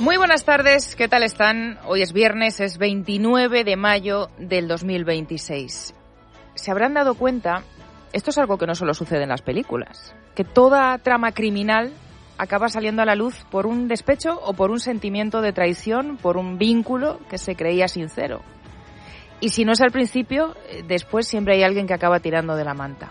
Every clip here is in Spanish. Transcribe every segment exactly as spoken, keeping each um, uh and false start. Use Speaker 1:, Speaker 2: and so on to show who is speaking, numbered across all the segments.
Speaker 1: Muy buenas tardes, ¿qué tal están? Hoy es viernes, es veintinueve de mayo del dos mil veintiséis. Se habrán dado cuenta, esto es algo que no solo sucede en las películas, que toda trama criminal acaba saliendo a la luz por un despecho o por un sentimiento de traición, por un vínculo que se creía sincero. Y si no es al principio, después siempre hay alguien que acaba tirando de la manta.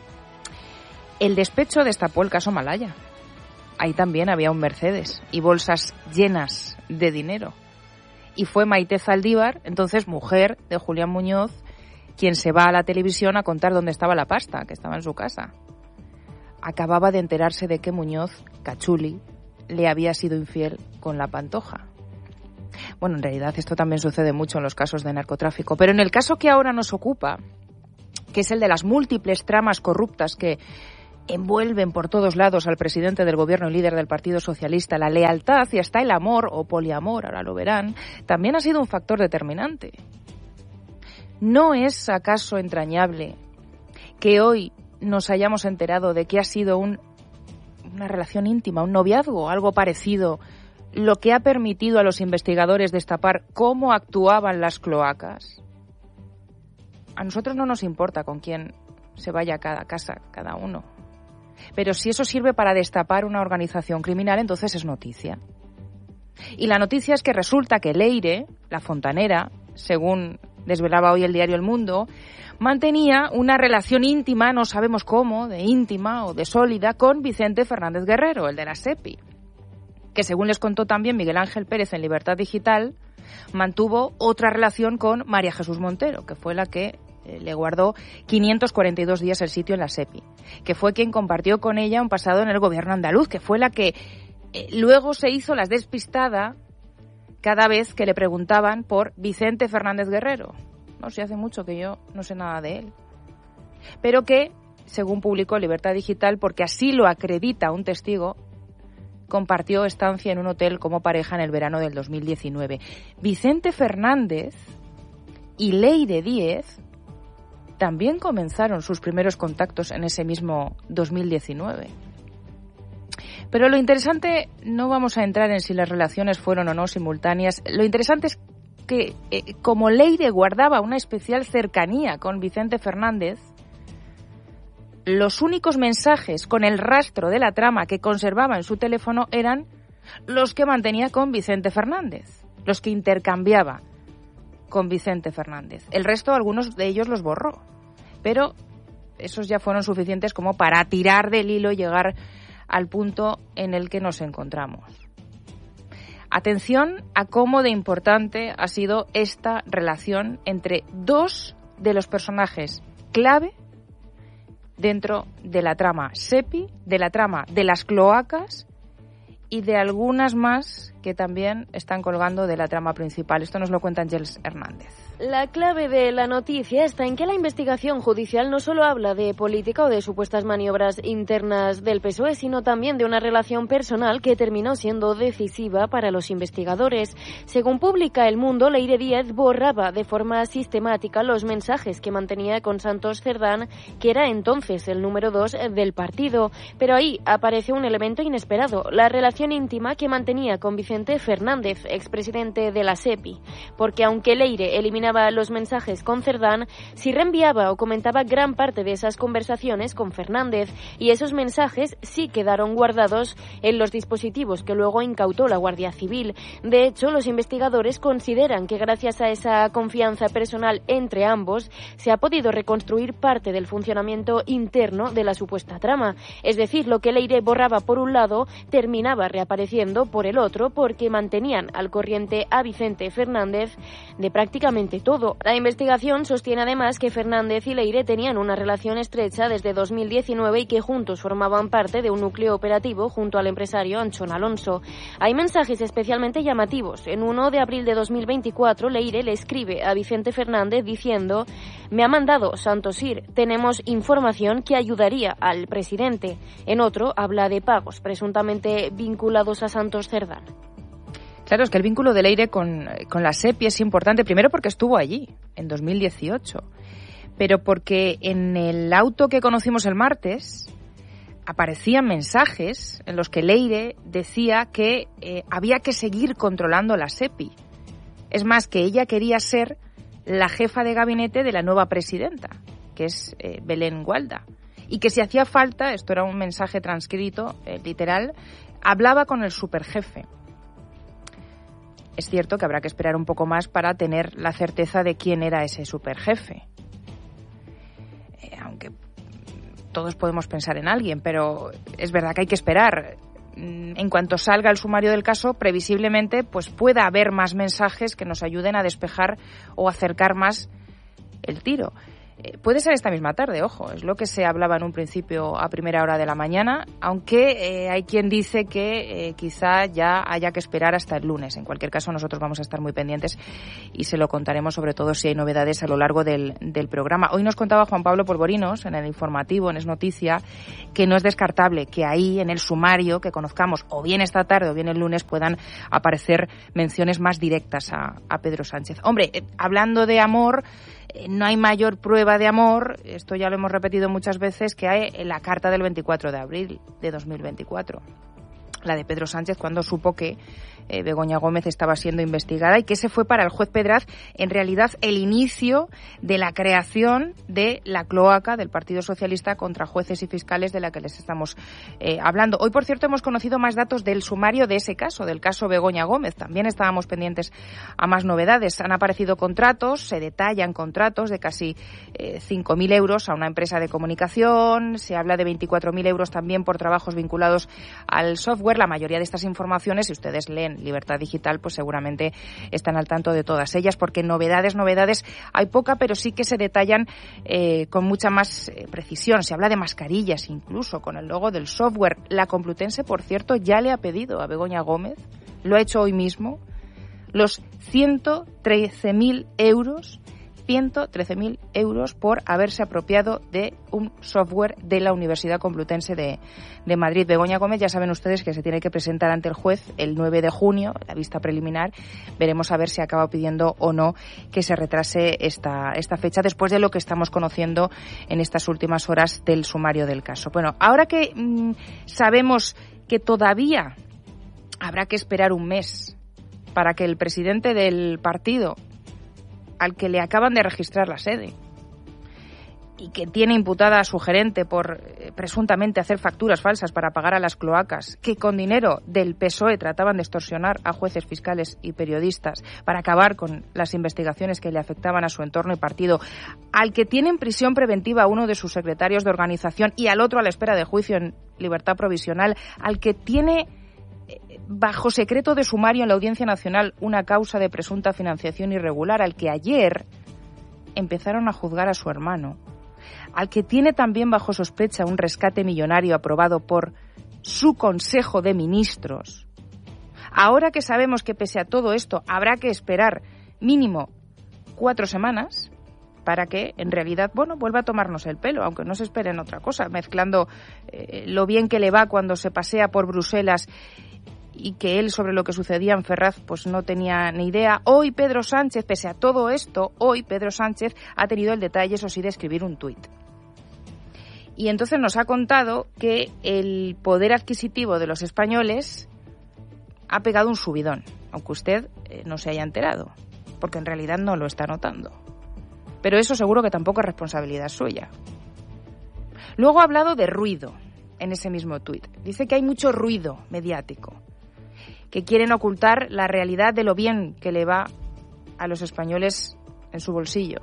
Speaker 1: El despecho destapó el caso Malaya. Ahí también había un Mercedes y bolsas llenas de dinero. Y fue Maite Zaldívar, entonces mujer de Julián Muñoz, quien se va a la televisión a contar dónde estaba la pasta, que estaba en su casa. Acababa de enterarse de que Muñoz, Cachuli, le había sido infiel con la Pantoja. Bueno, en realidad esto también sucede mucho en los casos de narcotráfico, pero en el caso que ahora nos ocupa, que es el de las múltiples tramas corruptas que envuelven por todos lados al presidente del gobierno y líder del Partido Socialista, la lealtad y hasta el amor o poliamor, ahora lo verán, también ha sido un factor determinante. ¿No es acaso entrañable que hoy nos hayamos enterado de que ha sido un, una relación íntima, un noviazgo, algo parecido, lo que ha permitido a los investigadores destapar cómo actuaban las cloacas? A nosotros no nos importa con quién se vaya a cada casa, cada uno. Pero si eso sirve para destapar una organización criminal, entonces es noticia. Y la noticia es que resulta que Leire, la fontanera, según desvelaba hoy el diario El Mundo, mantenía una relación íntima, no sabemos cómo, de íntima o de sólida, con Vicente Fernández Guerrero, el de la SEPI, que según les contó también Miguel Ángel Pérez en Libertad Digital, mantuvo otra relación con María Jesús Montero, que fue la que le guardó quinientos cuarenta y dos días el sitio en la SEPI, que fue quien compartió con ella un pasado en el gobierno andaluz, que fue la que eh, luego se hizo la despistada cada vez que le preguntaban por Vicente Fernández Guerrero. No sé, hace mucho que yo no sé nada de él. Pero que, según publicó Libertad Digital, porque así lo acredita un testigo, compartió estancia en un hotel como pareja en el verano del dos mil diecinueve. Vicente Fernández y Leire Díez también comenzaron sus primeros contactos en ese mismo dos mil diecinueve. Pero lo interesante, no vamos a entrar en si las relaciones fueron o no simultáneas, lo interesante es que eh, como Leire guardaba una especial cercanía con Vicente Fernández, los únicos mensajes con el rastro de la trama que conservaba en su teléfono eran los que mantenía con Vicente Fernández, los que intercambiaba con Vicente Fernández. El resto, algunos de ellos los borró, pero esos ya fueron suficientes como para tirar del hilo y llegar al punto en el que nos encontramos. Atención a cómo de importante ha sido esta relación entre dos de los personajes clave dentro de la trama SEPI, de la trama de las cloacas y de algunas más que también están colgando de la trama principal. Esto nos lo cuenta Ángels Hernández.
Speaker 2: La clave de la noticia está en que la investigación judicial no solo habla de política o de supuestas maniobras internas del P S O E, sino también de una relación personal que terminó siendo decisiva para los investigadores. Según publica El Mundo, Leire Díez borraba de forma sistemática los mensajes que mantenía con Santos Cerdán, que era entonces el número dos del partido. Pero ahí aparece un elemento inesperado, la relación íntima que mantenía con Vicente Fernández, expresidente de la SEPI. Porque aunque Leire eliminaba los mensajes con Cerdán, sí reenviaba o comentaba gran parte de esas conversaciones con Fernández, y esos mensajes sí quedaron guardados en los dispositivos que luego incautó la Guardia Civil. De hecho, los investigadores consideran que gracias a esa confianza personal entre ambos se ha podido reconstruir parte del funcionamiento interno de la supuesta trama. Es decir, lo que Leire borraba por un lado terminaba reapareciendo por el otro, porque mantenían al corriente a Vicente Fernández de prácticamente todo. La investigación sostiene además que Fernández y Leire tenían una relación estrecha desde dos mil diecinueve y que juntos formaban parte de un núcleo operativo junto al empresario Anchón Alonso. Hay mensajes especialmente llamativos. En uno de abril de dos mil veinticuatro, Leire le escribe a Vicente Fernández diciendo: «Me ha mandado Santos ir, tenemos información que ayudaría al presidente». En otro habla de pagos presuntamente vinculados a Santos Cerdán.
Speaker 1: Claro, es que el vínculo de Leire con, con la SEPI es importante, primero porque estuvo allí, en dos mil dieciocho, pero porque en el auto que conocimos el martes aparecían mensajes en los que Leire decía que eh, había que seguir controlando la SEPI. Es más, que ella quería ser la jefa de gabinete de la nueva presidenta, que es eh, Belén Gualda. Y que si hacía falta, esto era un mensaje transcrito, eh, literal, hablaba con el superjefe. Es cierto que habrá que esperar un poco más para tener la certeza de quién era ese superjefe. Eh, aunque todos podemos pensar en alguien, pero es verdad que hay que esperar. En cuanto salga el sumario del caso, previsiblemente pues pueda haber más mensajes que nos ayuden a despejar o acercar más el tiro. Eh, puede ser esta misma tarde, ojo, es lo que se hablaba en un principio a primera hora de la mañana, aunque eh, hay quien dice que eh, quizá ya haya que esperar hasta el lunes. En cualquier caso, nosotros vamos a estar muy pendientes y se lo contaremos, sobre todo si hay novedades a lo largo del, del programa. Hoy nos contaba Juan Pablo Polvorinos en el informativo, en Es Noticia, que no es descartable que ahí en el sumario que conozcamos, o bien esta tarde o bien el lunes, puedan aparecer menciones más directas a, a Pedro Sánchez. Hombre, eh, hablando de amor, no hay mayor prueba de amor, esto ya lo hemos repetido muchas veces, que hay en la carta del veinticuatro de abril de dos mil veinticuatro. La de Pedro Sánchez, cuando supo que eh, Begoña Gómez estaba siendo investigada y que ese fue para el juez Pedraz en realidad el inicio de la creación de la cloaca del Partido Socialista contra jueces y fiscales de la que les estamos eh, hablando. Hoy, por cierto, hemos conocido más datos del sumario de ese caso, del caso Begoña Gómez. También estábamos pendientes a más novedades. Han aparecido contratos, se detallan contratos de casi eh, cinco mil euros a una empresa de comunicación. Se habla de veinticuatro mil euros también por trabajos vinculados al software. La mayoría de estas informaciones, si ustedes leen Libertad Digital, pues seguramente están al tanto de todas ellas, porque novedades, novedades hay poca, pero sí que se detallan eh, con mucha más eh, precisión. Se habla de mascarillas incluso, con el logo del software. La Complutense, por cierto, ya le ha pedido a Begoña Gómez, lo ha hecho hoy mismo, los ciento trece mil euros ciento trece mil euros por haberse apropiado de un software de la Universidad Complutense de, de Madrid. Begoña Gómez, ya saben ustedes que se tiene que presentar ante el juez el nueve de junio, la vista preliminar. Veremos a ver si acaba pidiendo o no que se retrase esta, esta fecha, después de lo que estamos conociendo en estas últimas horas del sumario del caso. Bueno, ahora que mmm, sabemos que todavía habrá que esperar un mes para que el presidente del partido, al que le acaban de registrar la sede y que tiene imputada a su gerente por eh, presuntamente hacer facturas falsas para pagar a las cloacas, que con dinero del P S O E trataban de extorsionar a jueces, fiscales y periodistas para acabar con las investigaciones que le afectaban a su entorno y partido, al que tiene en prisión preventiva a uno de sus secretarios de organización y al otro a la espera de juicio en libertad provisional, al que tiene bajo secreto de sumario en la Audiencia Nacional una causa de presunta financiación irregular, al que ayer empezaron a juzgar a su hermano, al que tiene también bajo sospecha un rescate millonario aprobado por su Consejo de Ministros. Ahora que sabemos que pese a todo esto habrá que esperar mínimo cuatro semanas para que en realidad, bueno, vuelva a tomarnos el pelo, aunque no se esperen otra cosa, mezclando eh, lo bien que le va cuando se pasea por Bruselas y que él sobre lo que sucedía en Ferraz pues no tenía ni idea. Hoy Pedro Sánchez, pese a todo esto, hoy Pedro Sánchez ha tenido el detalle, eso sí, de escribir un tuit. Y entonces nos ha contado que el poder adquisitivo de los españoles ha pegado un subidón, aunque usted eh, no se haya enterado, porque en realidad no lo está notando. Pero eso seguro que tampoco es responsabilidad suya. Luego ha hablado de ruido en ese mismo tuit. Dice que hay mucho ruido mediático, que quieren ocultar la realidad de lo bien que le va a los españoles en su bolsillo.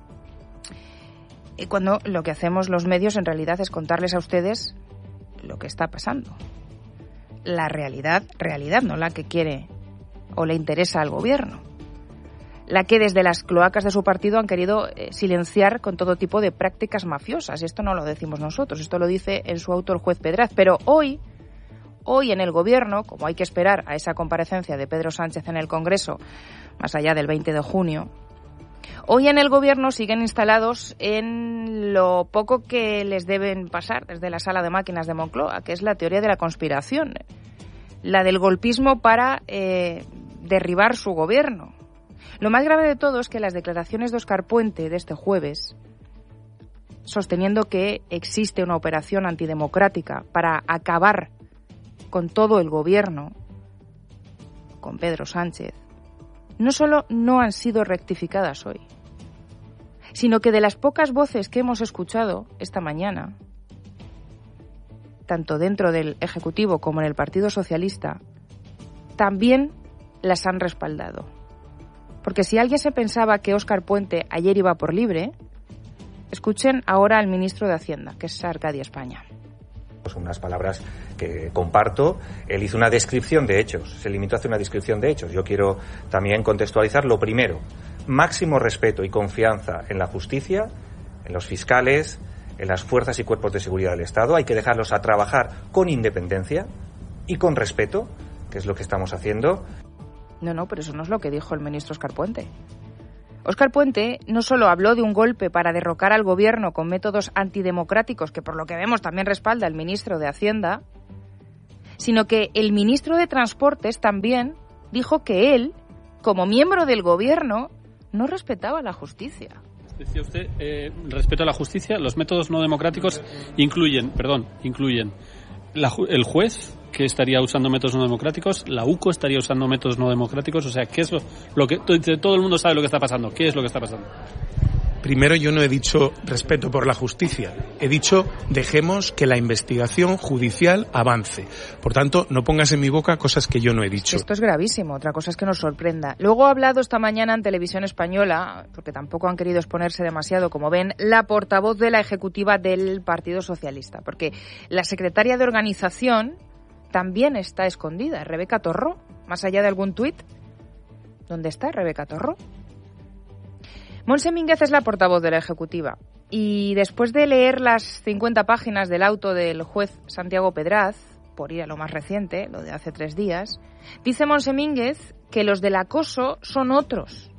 Speaker 1: Y cuando lo que hacemos los medios en realidad es contarles a ustedes lo que está pasando. La realidad, realidad, no la que quiere o le interesa al gobierno. La que desde las cloacas de su partido han querido eh, silenciar con todo tipo de prácticas mafiosas. Esto no lo decimos nosotros, esto lo dice en su auto el juez Pedraz. Pero hoy, hoy en el gobierno, como hay que esperar a esa comparecencia de Pedro Sánchez en el Congreso, más allá del veinte de junio, hoy en el gobierno siguen instalados en lo poco que les deben pasar desde la sala de máquinas de Moncloa, que es la teoría de la conspiración, la del golpismo para eh, derribar su gobierno. Lo más grave de todo es que las declaraciones de Óscar Puente de este jueves sosteniendo que existe una operación antidemocrática para acabar con todo el gobierno, con Pedro Sánchez, no solo no han sido rectificadas hoy, sino que de las pocas voces que hemos escuchado esta mañana, tanto dentro del Ejecutivo como en el Partido Socialista, también las han respaldado. Porque si alguien se pensaba que Óscar Puente ayer iba por libre, escuchen ahora al ministro de Hacienda, que es Arcadio España.
Speaker 3: Son unas palabras que comparto. Él hizo una descripción de hechos, se limitó a hacer una descripción de hechos. Yo quiero también contextualizar lo primero. Máximo respeto y confianza en la justicia, en los fiscales, en las fuerzas y cuerpos de seguridad del Estado. Hay que dejarlos a trabajar con independencia y con respeto, que es lo que estamos haciendo.
Speaker 1: No, no, pero eso no es lo que dijo el ministro Óscar Puente. Óscar Puente no solo habló de un golpe para derrocar al gobierno con métodos antidemocráticos, que por lo que vemos también respalda el ministro de Hacienda, sino que el ministro de Transportes también dijo que él, como miembro del gobierno, no respetaba la justicia.
Speaker 4: Decía usted, eh, respeto a la justicia, los métodos no democráticos incluyen, perdón, incluyen la, el juez, que estaría usando métodos no democráticos, la U C O estaría usando métodos no democráticos, o sea, ¿qué es lo, lo que todo el mundo sabe lo que está pasando? ¿Qué es lo que está pasando?
Speaker 5: Primero, yo no he dicho respeto por la justicia, he dicho dejemos que la investigación judicial avance. Por tanto, no pongas en mi boca cosas que yo no he dicho.
Speaker 1: Esto es gravísimo, otra cosa es que nos sorprenda. Luego ha hablado esta mañana en Televisión Española, porque tampoco han querido exponerse demasiado, como ven, la portavoz de la ejecutiva del Partido Socialista, porque la secretaria de organización también está escondida, Rebeca Torró, más allá de algún tuit. ¿Dónde está Rebeca Torró? Montse Mínguez es la portavoz de la Ejecutiva y después de leer las cincuenta páginas del auto del juez Santiago Pedraz, por ir a lo más reciente, lo de hace tres días, dice Montse Mínguez que los del acoso son otros,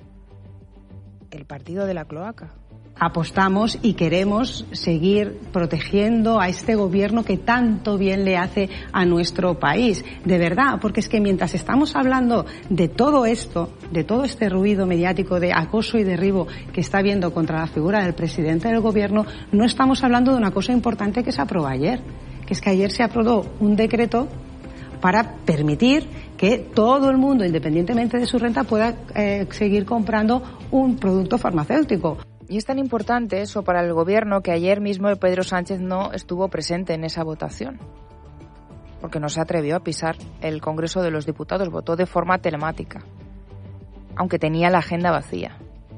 Speaker 1: el partido de la cloaca.
Speaker 6: Apostamos y queremos seguir protegiendo a este gobierno que tanto bien le hace a nuestro país. De verdad, porque es que mientras estamos hablando de todo esto, de todo este ruido mediático de acoso y derribo que está habiendo contra la figura del presidente del gobierno, no estamos hablando de una cosa importante que se aprobó ayer, que es que ayer se aprobó un decreto para permitir que todo el mundo, independientemente de su renta, pueda eh, seguir comprando un producto farmacéutico.
Speaker 1: Y es tan importante eso para el gobierno que ayer mismo Pedro Sánchez no estuvo presente en esa votación, porque no se atrevió a pisar el Congreso de los Diputados, votó de forma telemática, aunque tenía la agenda vacía.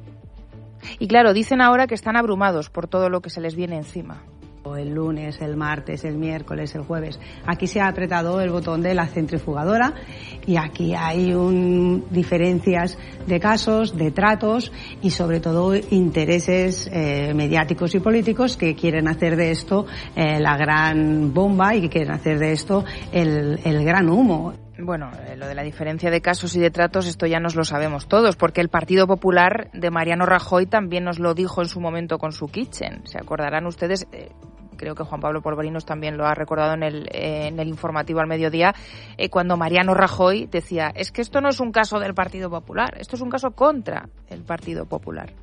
Speaker 1: Y claro, dicen ahora que están abrumados por todo lo que se les viene encima.
Speaker 6: El lunes, el martes, el miércoles, el jueves. Aquí se ha apretado el botón de la centrifugadora y aquí hay un, diferencias de casos, de tratos y sobre todo intereses eh, mediáticos y políticos que quieren hacer de esto eh, la gran bomba y que quieren hacer de esto el, el gran humo.
Speaker 1: Bueno, eh, lo de la diferencia de casos y de tratos, esto ya nos lo sabemos todos, porque el Partido Popular de Mariano Rajoy también nos lo dijo en su momento con su kitchen. Se acordarán ustedes, eh, creo que Juan Pablo Polvorinos también lo ha recordado en el, eh, en el informativo al mediodía, eh, cuando Mariano Rajoy decía, es que esto no es un caso del Partido Popular, esto es un caso contra el Partido Popular.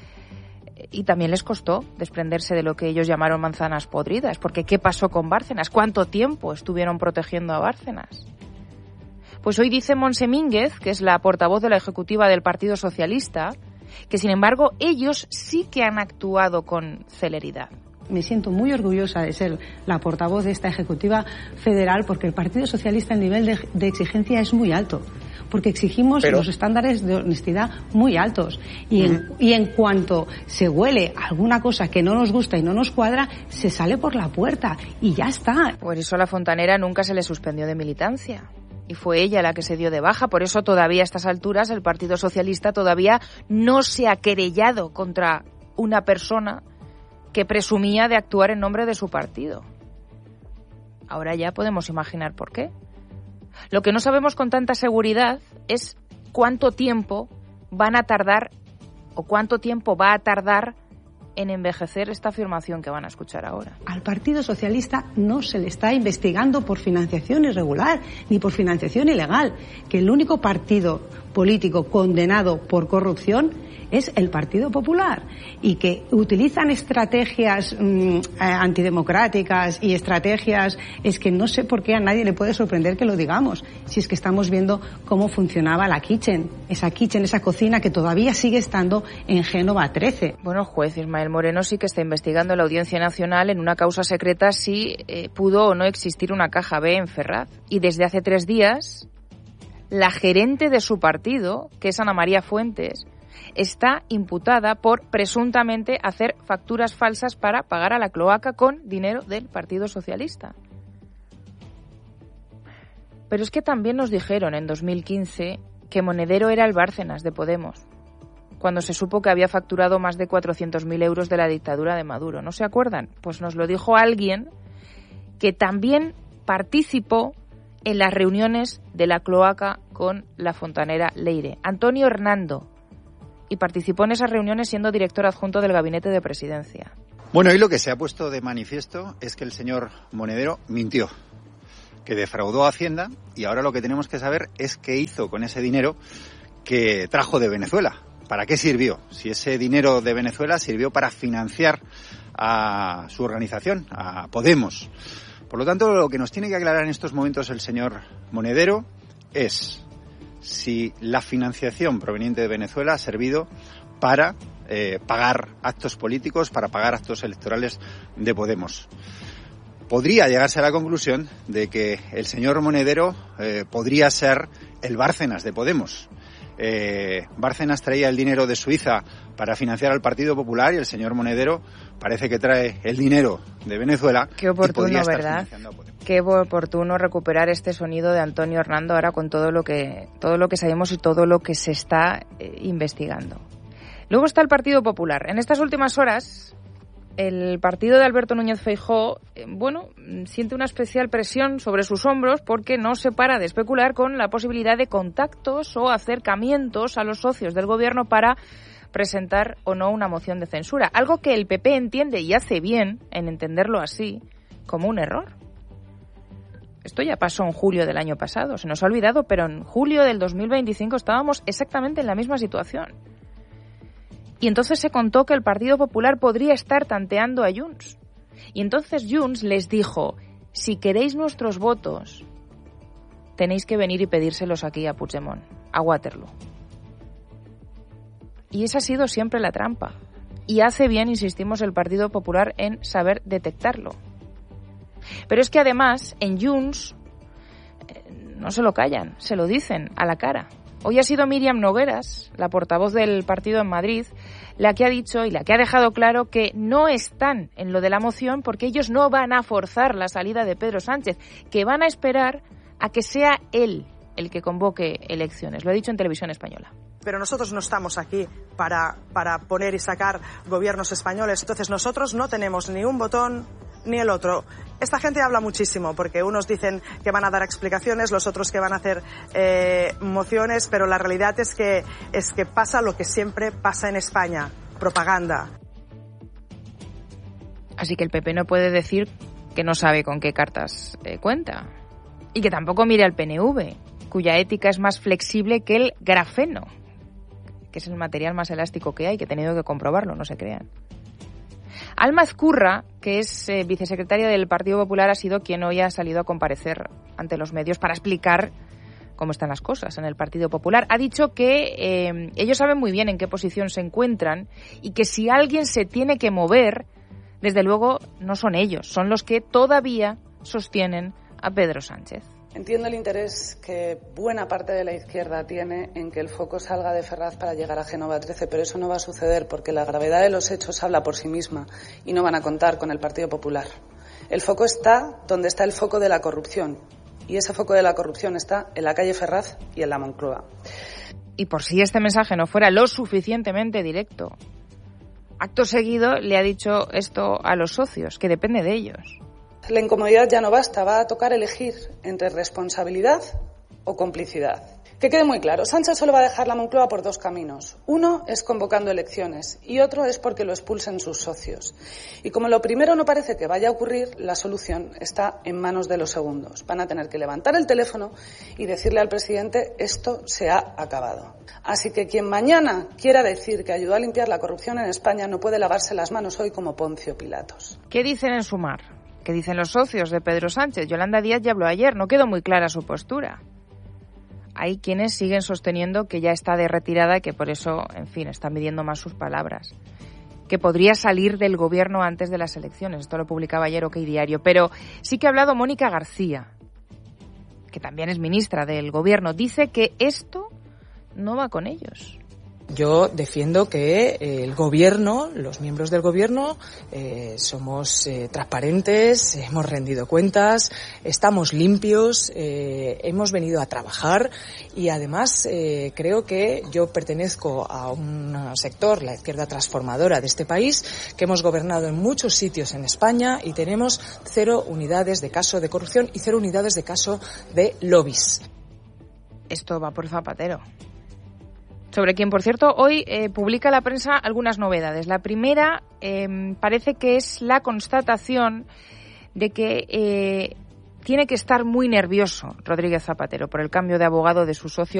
Speaker 1: Y también les costó desprenderse de lo que ellos llamaron manzanas podridas, porque ¿qué pasó con Bárcenas? ¿Cuánto tiempo estuvieron protegiendo a Bárcenas? Pues hoy dice Montse Mínguez, que es la portavoz de la Ejecutiva del Partido Socialista, que sin embargo ellos sí que han actuado con celeridad.
Speaker 6: Me siento muy orgullosa de ser la portavoz de esta Ejecutiva Federal porque el Partido Socialista, el nivel de, de exigencia es muy alto, porque exigimos Pero... los estándares de honestidad muy altos y en, uh-huh. y en cuanto se huele alguna cosa que no nos gusta y no nos cuadra, se sale por la puerta y ya está.
Speaker 1: Por eso a la Fontanera nunca se le suspendió de militancia. Y fue ella la que se dio de baja. Por eso todavía a estas alturas el Partido Socialista todavía no se ha querellado contra una persona que presumía de actuar en nombre de su partido. Ahora ya podemos imaginar por qué. Lo que no sabemos con tanta seguridad es cuánto tiempo van a tardar o cuánto tiempo va a tardar en envejecer esta afirmación que van a escuchar ahora.
Speaker 6: Al Partido Socialista no se le está investigando por financiación irregular ni por financiación ilegal, que el único partido político condenado por corrupción es el Partido Popular, y que utilizan estrategias mmm, antidemocráticas y estrategias, es que no sé por qué a nadie le puede sorprender que lo digamos, si es que estamos viendo cómo funcionaba la kitchen, esa kitchen, esa cocina que todavía sigue estando en Génova trece.
Speaker 1: Bueno, juez Ismael Moreno sí que está investigando la Audiencia Nacional en una causa secreta si eh, pudo o no existir una caja B en Ferraz, y desde hace tres días la gerente de su partido, que es Ana María Fuentes, está imputada por presuntamente hacer facturas falsas para pagar a la cloaca con dinero del Partido Socialista. Pero es que también nos dijeron en dos mil quince que Monedero era el Bárcenas de Podemos, cuando se supo que había facturado más de cuatrocientos mil euros de la dictadura de Maduro. ¿No se acuerdan? Pues nos lo dijo alguien que también participó en las reuniones de la cloaca con la fontanera Leire, Antonio Hernando, y participó en esas reuniones siendo director adjunto del Gabinete de Presidencia.
Speaker 7: Bueno, hoy lo que se ha puesto de manifiesto es que el señor Monedero mintió, que defraudó a Hacienda, y ahora lo que tenemos que saber es qué hizo con ese dinero que trajo de Venezuela. ¿Para qué sirvió? Si ese dinero de Venezuela sirvió para financiar a su organización, a Podemos. Por lo tanto, lo que nos tiene que aclarar en estos momentos el señor Monedero es si la financiación proveniente de Venezuela ha servido para eh, pagar actos políticos, para pagar actos electorales de Podemos. Podría llegarse a la conclusión de que el señor Monedero eh, podría ser el Bárcenas de Podemos. Eh, Bárcenas traía el dinero de Suiza para financiar al Partido Popular y el señor Monedero parece que trae el dinero de Venezuela.
Speaker 1: Qué oportuno,
Speaker 7: y podría estar
Speaker 1: ¿verdad?
Speaker 7: financiando a Podemos.
Speaker 1: Qué oportuno recuperar este sonido de Antonio Hernando ahora con todo lo que todo lo que sabemos y todo lo que se está eh, investigando. Luego está el Partido Popular. En estas últimas horas, el partido de Alberto Núñez Feijóo, eh, bueno, siente una especial presión sobre sus hombros porque no se para de especular con la posibilidad de contactos o acercamientos a los socios del gobierno para presentar o no una moción de censura. Algo que el P P entiende, y hace bien en entenderlo así, como un error. Esto ya pasó en julio del año pasado, se nos ha olvidado, pero en julio del dos mil veinticinco estábamos exactamente en la misma situación. Y entonces se contó que el Partido Popular podría estar tanteando a Junts. Y entonces Junts les dijo, si queréis nuestros votos, tenéis que venir y pedírselos aquí a Puigdemont, a Waterloo. Y esa ha sido siempre la trampa. Y hace bien, insistimos, el Partido Popular en saber detectarlo. Pero es que además, en Junts, eh, no se lo callan, se lo dicen a la cara. Hoy ha sido Míriam Nogueras, la portavoz del partido en Madrid, la que ha dicho y la que ha dejado claro que no están en lo de la moción porque ellos no van a forzar la salida de Pedro Sánchez, que van a esperar a que sea él el que convoque elecciones. Lo ha dicho en Televisión Española.
Speaker 8: Pero nosotros no estamos aquí para, para poner y sacar gobiernos españoles, entonces nosotros no tenemos ni un botón ni el otro. Esta gente habla muchísimo porque unos dicen que van a dar explicaciones, los otros que van a hacer eh, mociones, pero la realidad es que, es que pasa lo que siempre pasa en España, propaganda.
Speaker 1: Así que el P P no puede decir que no sabe con qué cartas eh, cuenta. Y que tampoco mire al P N V, cuya ética es más flexible que el grafeno, que es el material más elástico que hay, que he tenido que comprobarlo, no se crean. Alma Ezcurra, que es eh, vicesecretaria del Partido Popular, ha sido quien hoy ha salido a comparecer ante los medios para explicar cómo están las cosas en el Partido Popular. Ha dicho que eh, ellos saben muy bien en qué posición se encuentran y que si alguien se tiene que mover, desde luego no son ellos, son los que todavía sostienen a Pedro Sánchez.
Speaker 9: Entiendo el interés que buena parte de la izquierda tiene en que el foco salga de Ferraz para llegar a Génova trece, pero eso no va a suceder porque la gravedad de los hechos habla por sí misma y no van a contar con el Partido Popular. El foco está donde está el foco de la corrupción y ese foco de la corrupción está en la calle Ferraz y en la Moncloa.
Speaker 1: Y por si este mensaje no fuera lo suficientemente directo, acto seguido le ha dicho esto a los socios, que depende de ellos.
Speaker 9: La incomodidad ya no basta, va a tocar elegir entre responsabilidad o complicidad. Que quede muy claro, Sánchez solo va a dejar la Moncloa por dos caminos. Uno es convocando elecciones y otro es porque lo expulsen sus socios. Y como lo primero no parece que vaya a ocurrir, la solución está en manos de los segundos. Van a tener que levantar el teléfono y decirle al presidente esto se ha acabado. Así que quien mañana quiera decir que ayudó a limpiar la corrupción en España no puede lavarse las manos hoy como Poncio Pilatos.
Speaker 1: ¿Qué dicen en Sumar? ¿Qué dicen los socios de Pedro Sánchez? Yolanda Díaz ya habló ayer, no quedó muy clara su postura. Hay quienes siguen sosteniendo que ya está de retirada y que por eso, en fin, están midiendo más sus palabras. Que podría salir del gobierno antes de las elecciones. Esto lo publicaba ayer OK Diario. Pero sí que ha hablado Mónica García, que también es ministra del gobierno. Dice que esto no va con ellos.
Speaker 10: Yo defiendo que el gobierno, los miembros del gobierno, eh, somos eh, transparentes, hemos rendido cuentas, estamos limpios, eh, hemos venido a trabajar y además eh, creo que yo pertenezco a un sector, la izquierda transformadora de este país, que hemos gobernado en muchos sitios en España y tenemos cero unidades de caso de corrupción y cero unidades de caso de lobbies.
Speaker 1: Esto va por Zapatero. Sobre quien, por cierto, hoy eh, publica la prensa algunas novedades. La primera eh, parece que es la constatación de que eh, tiene que estar muy nervioso Rodríguez Zapatero por el cambio de abogado de su socio